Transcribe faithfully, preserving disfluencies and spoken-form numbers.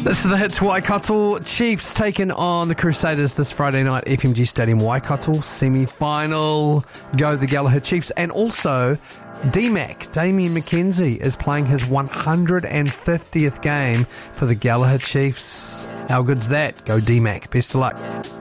This is the Hits. Waikato Chiefs taking on the Crusaders this Friday night, F M G Stadium, Waikato, semi-final. Go the Gallagher Chiefs. And also, D Mac, Damien McKenzie, is playing his one hundred fiftieth game for the Gallagher Chiefs. How good's that? Go D Mac. Best of luck.